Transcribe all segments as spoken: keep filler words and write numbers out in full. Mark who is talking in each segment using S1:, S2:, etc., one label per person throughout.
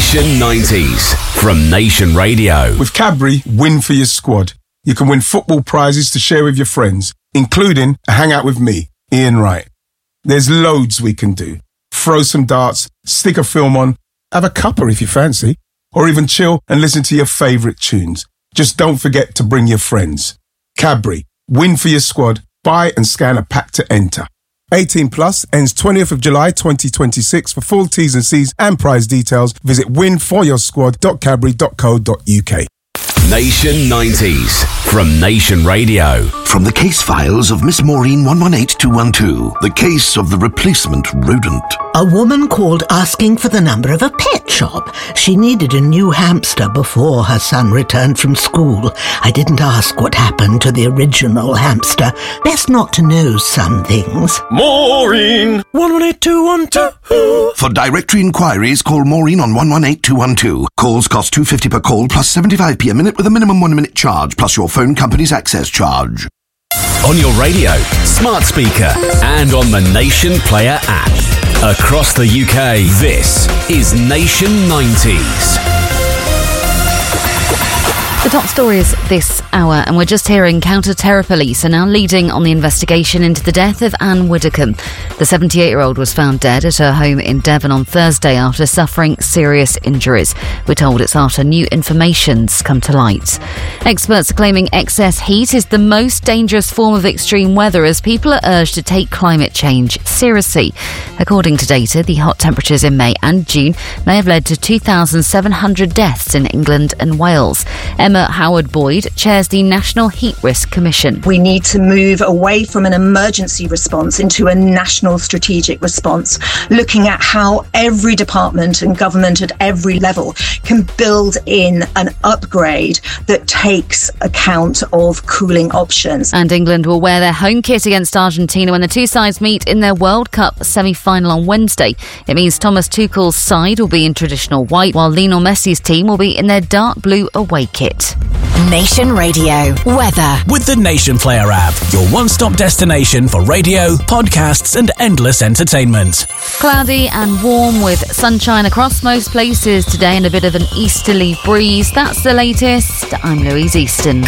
S1: Nation nineties from Nation Radio.
S2: With Cadbury, win for your squad. You can win football prizes to share with your friends, including a hangout with me, Ian Wright. There's loads we can do. Throw some darts, stick a film on, have a cuppa if you fancy, or even chill and listen to your favourite tunes. Just don't forget to bring your friends. Cadbury, win for your squad. Buy and scan a pack to enter. eighteen plus, ends twentieth of July twenty twenty-six. For full T's and C's and prize details, visit win for your squad dot cadbury dot co dot uk.
S1: Nation nineties from Nation Radio.
S3: From the case files of Miss Maureen one one eight two one two, the case of the replacement rodent.
S4: A woman called asking for the number of a pet shop. She needed a new hamster before her son returned from school. I didn't ask what happened to the original hamster. Best not to know some things.
S5: Maureen one one eight two one two.
S3: For directory inquiries, call Maureen on one one eight two one two. Calls cost two pounds fifty per call plus seventy-five p a minute with a minimum one minute charge plus your phone company's access charge.
S1: On your radio, smart speaker, and on the Nation Player app. Across the U K, this is Nation nineties.
S6: The top stories this hour, and we're just hearing counter-terror police are now leading on the investigation into the death of Anne Widdecombe. The seventy-eight-year-old was found dead at her home in Devon on Thursday after suffering serious injuries. We're told it's after new information's come to light. Experts are claiming excess heat is the most dangerous form of extreme weather as people are urged to take climate change seriously. According to data, the hot temperatures in May and June may have led to two thousand seven hundred deaths in England and Wales. Emma Howard-Boyd chairs the National Heat Risk Commission.
S7: We need to move away from an emergency response into a national strategic response, looking at how every department and government at every level can build in an upgrade that takes account of cooling options.
S6: And England will wear their home kit against Argentina when the two sides meet in their World Cup semi-final on Wednesday. It means Thomas Tuchel's side will be in traditional white, while Lionel Messi's team will be in their dark blue away kit.
S8: Nation Radio weather
S9: with the Nation Player app, your one-stop destination for radio, podcasts and endless entertainment.
S6: Cloudy and warm with sunshine across most places today and a bit of an easterly breeze. That's the latest. I'm Louise Easton.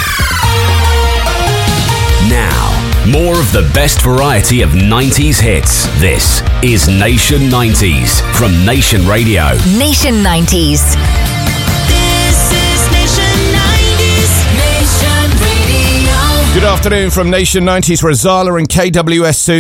S1: Now, more of the best variety of nineties hits. This is Nation nineties from Nation Radio.
S8: Nation nineties.
S10: Good afternoon from Nation nineties, where Zala and K W S soon.